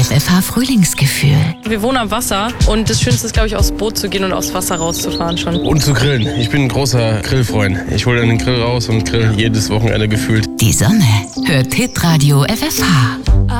FFH Frühlingsgefühl. Wir wohnen am Wasser und das Schönste ist, glaube ich, aufs Boot zu gehen und aufs Wasser rauszufahren schon. Und zu grillen. Ich bin ein großer Grillfreund. Ich hole dann den Grill raus und grill jedes Wochenende gefühlt. Die Sonne hört Hitradio FFH.